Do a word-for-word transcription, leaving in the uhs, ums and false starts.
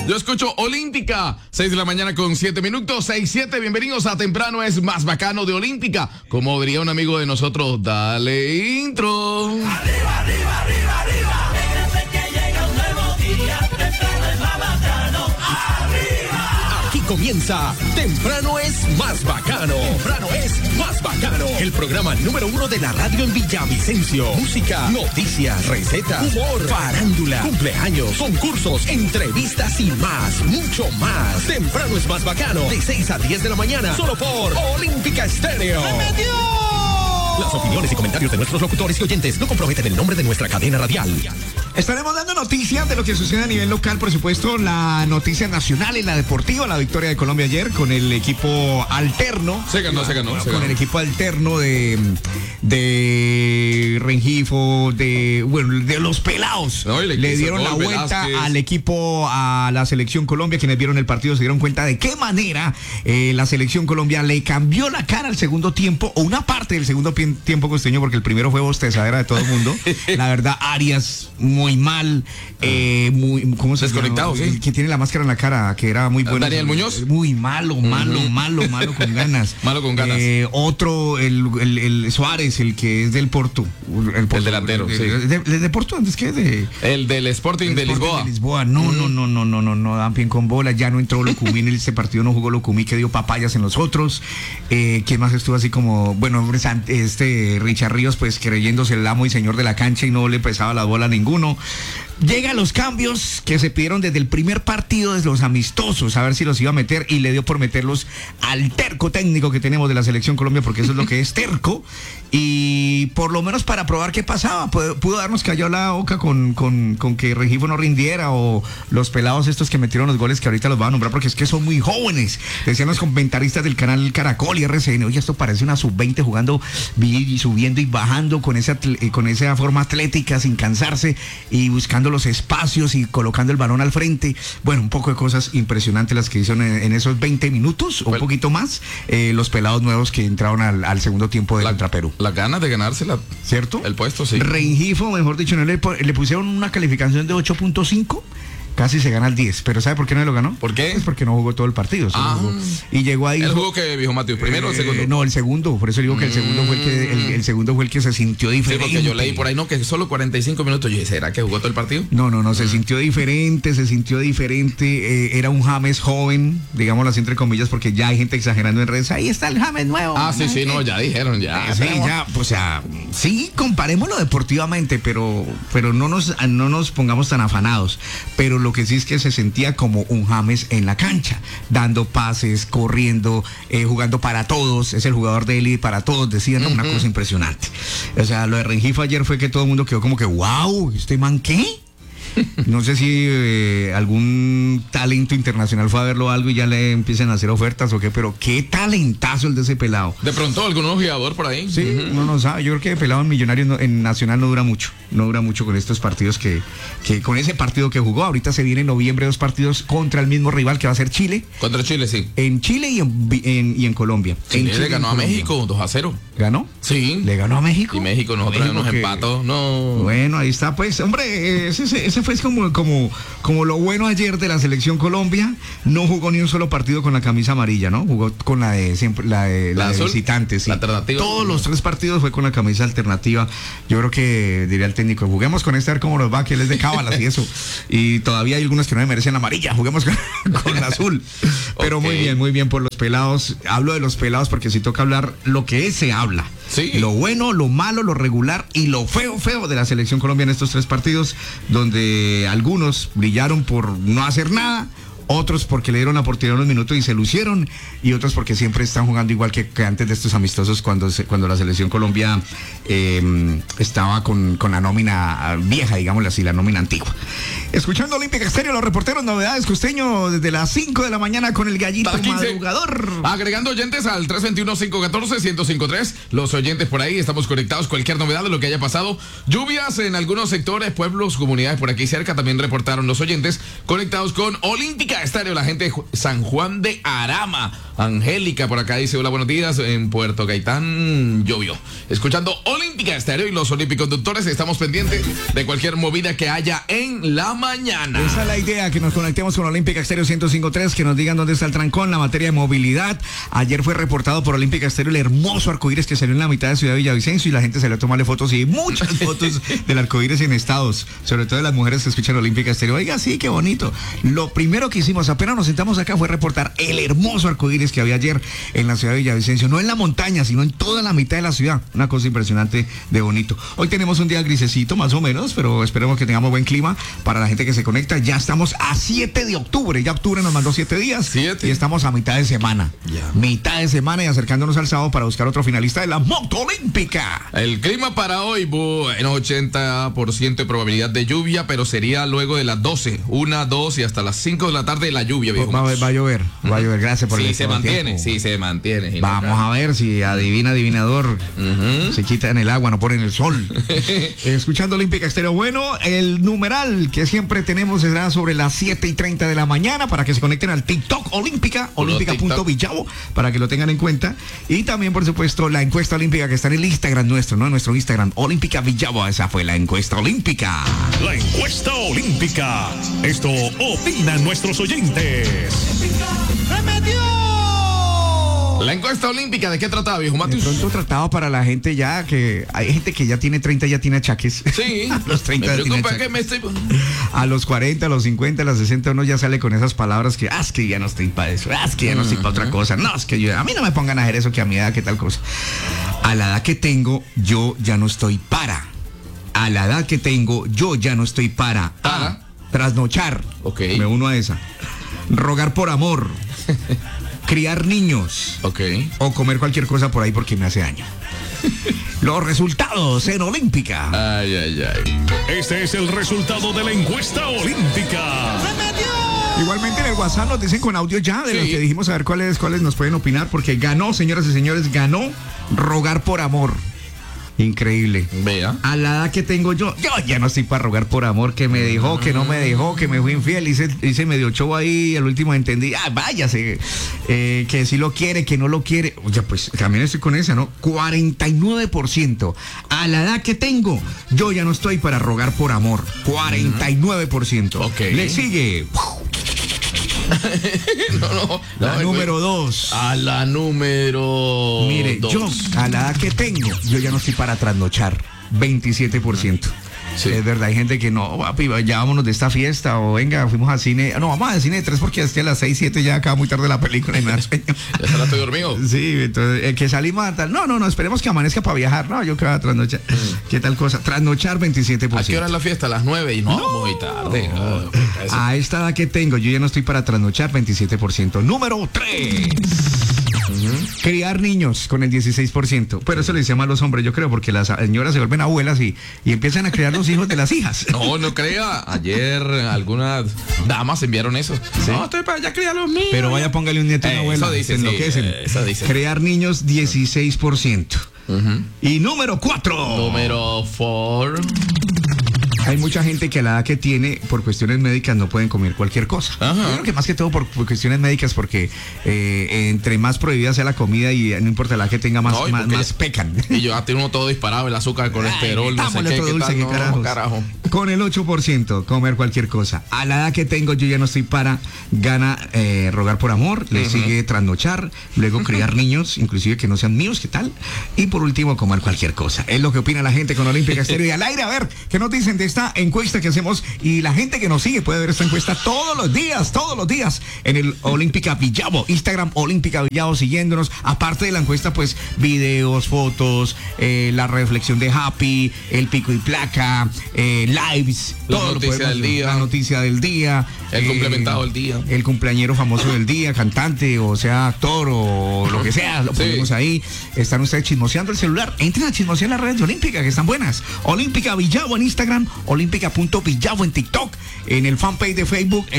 Yo escucho Olímpica, seis de la mañana con siete minutos, seis siete. Bienvenidos a Temprano es más bacano de Olímpica. Como diría un amigo de nosotros, dale intro. Arriba, arriba, arriba, arriba. Déjate que llega un nuevo día. Temprano es más bacano. Arriba. Aquí comienza Temprano es más bacano. Temprano es más bacano. El programa número uno de la radio en Villavicencio. Música, noticias, recetas, humor, farándula, cumpleaños, concursos, entrevistas y más, mucho más. Temprano es más bacano. De seis a diez de la mañana. Solo por Olímpica Estéreo. ¡Se metió! Las opiniones y comentarios de nuestros locutores y oyentes no comprometen el nombre de nuestra cadena radial. Estaremos dando noticias de lo que sucede a nivel local, por supuesto, la noticia nacional y la deportiva, la victoria de Colombia ayer con el equipo alterno. Se ganó, se ganó. Con se ganó. el equipo alterno de, de Rengifo, de, bueno, de los pelados. No, le, le dieron la gol, vuelta Velázquez. al equipo, a la selección Colombia. Quienes vieron el partido se dieron cuenta de qué manera eh, la selección Colombia le cambió la cara al segundo tiempo, o una parte del segundo pi- tiempo costeño, porque el primero fue bostezadera de todo el mundo. La verdad, Arias muy mal, eh, muy, ¿cómo se Desconectado, llama? sí. Que tiene la máscara en la cara, que era muy bueno. Daniel Muñoz. Muy malo, malo, Uh-huh. malo, malo con ganas. Malo con ganas. Eh, otro, el, el, el Suárez, el que es del Porto. El, Porto, El delantero, el, sí. el de, el de Porto, antes que de... El del Sporting el de Sporting Lisboa. de Lisboa. No, no, no, no, no, no, no dan bien con bola. Ya no entró Locumí en este partido, no jugó Locumí, que dio papayas en los otros. Eh, ¿Quién más estuvo así como, bueno, este Richard Ríos, pues creyéndose el amo y señor de la cancha y no le pesaba la bola a ninguno? Llegan los cambios que se pidieron desde el primer partido de los amistosos, a ver si los iba a meter, y le dio por meterlos al terco técnico que tenemos de la selección Colombia, porque eso es lo que es terco, y por lo menos para probar qué pasaba, pudo, pudo darnos cayó la boca con, con, con que Rengifo no rindiera, o los pelados estos que metieron los goles, que ahorita los van a nombrar porque es que son muy jóvenes, decían los comentaristas del canal Caracol y R C N, oye, esto parece una sub veinte jugando y subiendo y bajando con esa, con esa forma atlética sin cansarse y buscando los espacios y colocando el balón al frente. Bueno, un poco de cosas impresionantes las que hicieron en, en esos veinte minutos, o un poquito más, eh, los pelados nuevos que entraron al, al segundo tiempo de contra Perú. Las ganas de ganársela. ¿Cierto? El puesto, sí. Rengifo, mejor dicho, no le, le pusieron una calificación de ocho punto cinco. Casi se gana el diez, pero ¿sabe por qué no lo ganó? ¿Por qué? Es porque no jugó todo el partido. solo Ah. jugó. Y llegó ahí. ¿El juego que dijo Mateus? ¿Primero o el segundo? Eh, no, el segundo. Por eso digo que el segundo fue el que el, el segundo fue el que se sintió Sí, diferente. porque yo leí por ahí, no, que solo cuarenta y cinco minutos. Yo dije, ¿será que jugó todo el partido? No, no, no, se sintió diferente, se sintió diferente. Eh, era un James joven, digámoslo así entre comillas, porque ya hay gente exagerando en redes. Ahí está el James nuevo. Ah, sí, ¿no? sí, no, ya dijeron, ya. Sí, ya, pues, o sea, sí, comparémoslo deportivamente, pero, pero no nos, no nos pongamos tan afanados. Pero lo que sí es que se sentía como un James en la cancha, dando pases, corriendo, eh, jugando para todos. Es el jugador de élite para todos, decían, ¿no? Uh-huh. Una cosa impresionante. O sea, lo de Rengifo ayer fue que todo el mundo quedó como que, wow, ¿este man qué? No sé si eh, algún talento internacional fue a verlo algo y ya le empiezan a hacer ofertas o qué, pero qué talentazo el de ese pelado. De pronto, algún ojeador por ahí. Sí, uh-huh. Uno no sabe. Yo creo que pelado en Millonarios no, en Nacional no dura mucho. No dura mucho con estos partidos que, que con ese partido que jugó. Ahorita se viene en noviembre dos partidos contra el mismo rival que va a ser Chile. Contra Chile, sí. En Chile y en, en, y en Colombia. Chile en Chile le ganó y en a Colombia. México dos a cero. ¿Ganó? Sí. ¿Le ganó a México? Y México, nosotros México nos que- empató. No. Bueno, ahí está, pues, hombre, ese, ese, ese fue como, como, como lo bueno ayer de la selección Colombia. No jugó ni un solo partido con la camisa amarilla, ¿no? Jugó con la de siempre, la de, La la de azul, visitantes, sí. la alternativa. Todos los tres partidos fue con la camisa alternativa. Yo creo que diría el técnico, juguemos con este a ver cómo nos va, que él es de cábalas y eso. Y todavía hay algunos que no me merecen la amarilla, juguemos con, con la azul. Pero Ok. muy bien, muy bien por los pelados. Hablo de los pelados porque si toca hablar lo que es, se habla. Sí. Lo bueno, lo malo, lo regular y lo feo, feo de la selección Colombia en estos tres partidos, donde algunos brillaron por no hacer nada, otros porque le dieron la oportunidad unos minutos y se lucieron, y otros porque siempre están jugando igual que, que antes de estos amistosos, cuando, se, cuando la selección Colombia eh, estaba con, con la nómina vieja, digámoslo así, la nómina antigua. Escuchando Olímpica Estéreo, los reporteros, novedades, Costeño, desde las cinco de la mañana con el gallito Hasta quince. madrugador. Agregando oyentes al tres dos uno, cinco uno cuatro, uno cero cinco tres. Los oyentes por ahí, estamos conectados. Cualquier novedad de lo que haya pasado. Lluvias en algunos sectores, pueblos, comunidades por aquí cerca. También reportaron los oyentes conectados con Olímpica Olímpica Estéreo, la gente de San Juan de Arama. Angélica por acá dice, hola, buenos días, en Puerto Gaitán llovió. Escuchando Olímpica Estéreo y los Olímpicos Conductores, estamos pendientes de cualquier movida que haya en la mañana. Esa es la idea, que nos conectemos con Olímpica Estéreo ciento cinco punto tres, que nos digan dónde está el trancón, la materia de movilidad. Ayer fue reportado por Olímpica Estéreo el hermoso arcoíris que salió en la mitad de Ciudad Villavicencio y la gente salió a tomarle fotos y muchas fotos del arcoíris en estados, sobre todo de las mujeres que escuchan Olímpica Estéreo. Oiga, sí, qué bonito. Lo primero que hicimos apenas nos sentamos acá fue reportar el hermoso arcoíris que había ayer en la Ciudad de Villavicencio, no en la montaña, sino en toda la mitad de la ciudad. Una cosa impresionante de bonito. Hoy tenemos un día grisecito, más o menos, pero esperemos que tengamos buen clima para la gente que se conecta. Ya estamos a siete de octubre, ya octubre nos mandó siete días. Siete. Y estamos a mitad de semana. Ya. Mitad de semana y acercándonos al sábado para buscar otro finalista de la Moto Olímpica. El clima para hoy, bueno, ochenta por ciento de probabilidad de lluvia, pero sería luego de las doce, una, dos y hasta las cinco de la tarde la lluvia, viejo. Va, va a llover, va a llover, gracias por Sí, el se todo el mantiene, tiempo. sí, se mantiene. Vamos a ver si adivina, adivinador, Ujú. se quita en el agua, no pone en el sol. Escuchando Olímpica Estéreo. Bueno, el numeral que siempre tenemos será sobre las siete y treinta de la mañana para que se conecten al TikTok Olímpica, Puro olímpica.villavo, para que lo tengan en cuenta. Y también, por supuesto, la encuesta olímpica que está en el Instagram nuestro, ¿no? En nuestro Instagram, Olímpica Villavo. Esa fue la encuesta olímpica. La encuesta olímpica. Esto opinan nuestros oyentes. La encuesta olímpica, ¿de qué trataba, viejo De Matius? pronto tratado para la gente ya que hay gente que ya tiene treinta, ya tiene achaques. Sí, A los treinta me ya tiene preocupa que achaques. me estoy... A los cuarenta, a los cincuenta, a los sesenta uno ya sale con esas palabras que, ah, es que ya no estoy para eso, ah, es que ya no estoy para otra cosa, no, es que yo, a mí no me pongan a hacer eso que a mi edad, que tal cosa. A la edad que tengo, yo ya no estoy para. A la edad que tengo, yo ya no estoy para. Para. A, trasnochar. Ok. Me uno a esa. Rogar por amor. Criar niños. Ok. O comer cualquier cosa por ahí porque me hace daño. Los resultados en Olímpica. Ay, ay, ay. Este es el resultado de la encuesta olímpica. Igualmente en el WhatsApp nos dicen con audio ya de Sí. lo que dijimos, a ver cuáles, cuáles nos pueden opinar, porque ganó, señoras y señores, ganó rogar por amor. Increíble. Vea. A la edad que tengo yo, yo ya no estoy para rogar por amor, que me dejó, que no me dejó, que me fui infiel, hice, hice medio show ahí, y al último entendí, ah, váyase, eh, que si lo quiere, que no lo quiere. Oye, pues también estoy con esa, ¿no? cuarenta y nueve por ciento. A la edad que tengo, yo ya no estoy para rogar por amor. cuarenta y nueve por ciento. Ok. Le sigue no, no, la no, número dos. A la número Mire, dos. yo, a la edad que tengo, yo ya no estoy para trasnochar. veintisiete por ciento. Sí. Es verdad, hay gente que no, papi, ya vámonos de esta fiesta, o venga, fuimos al cine. No, vamos al cine de tres porque hasta a las seis, siete ya acaba muy tarde la película y me da sueño. Ya se la estoy dormido. Sí, entonces, eh, que salimos a tal. No, no, no, esperemos que amanezca para viajar. No, yo que voy a trasnochar. ¿Qué tal cosa? Trasnochar veintisiete por ¿A qué ciento. hora es la fiesta? A las nueve y no, muy tarde. Ah, eso. A esta edad que tengo, yo ya no estoy para trasnochar, veintisiete por ciento. Número tres. Criar niños con el dieciséis por ciento. Pero eso le decía más a los hombres, yo creo, porque las señoras se vuelven abuelas y, y empiezan a criar los hijos de las hijas. No, no crea. Ayer algunas damas enviaron eso. No, estoy para allá criar los míos. Pero vaya, póngale un nieto a una Eh, abuela. eso dice, se sí, enloquecen. eh, eso dice. Crear niños, dieciséis por ciento. Y número cuatro. Número four. Hay mucha gente que a la edad que tiene, por cuestiones médicas, no pueden comer cualquier cosa. Ajá. Yo creo que más que todo por, por cuestiones médicas, porque eh, entre más prohibida sea la comida y no importa la edad que tenga, más, No, y más, porque más ya- pecan. Y yo ya tengo uno todo disparado, el azúcar, el colesterol, no sé Metámosle qué, otro qué dulce, tal, qué no, carajos. carajo. Con el ocho por ciento, comer cualquier cosa. A la edad que tengo, yo ya no estoy para, gana eh, rogar por amor, le sigue trasnochar, luego criar niños, inclusive que no sean míos, ¿qué tal? Y por último, comer cualquier cosa. Es lo que opina la gente con Olímpica Estéreo. Y al aire, a ver, ¿qué nos dicen de esta encuesta que hacemos? Y la gente que nos sigue puede ver esta encuesta todos los días, todos los días, en el Olímpica Villavo, Instagram Olímpica Villavo, siguiéndonos. Aparte de la encuesta, pues, videos, fotos, eh, la reflexión de Happy, el pico y placa, eh, lives, La todo lo noticia podemos- del día. la noticia del día, El complementado del día. el cumpleañero famoso del día, cantante, o sea, actor, o lo que sea, lo Sí. ponemos ahí. Están ustedes chismoseando el celular. Entren a chismosear las redes de Olímpica, que están buenas. Olímpica Villavo en Instagram, olímpica punto villavo en TikTok, en el fanpage de Facebook.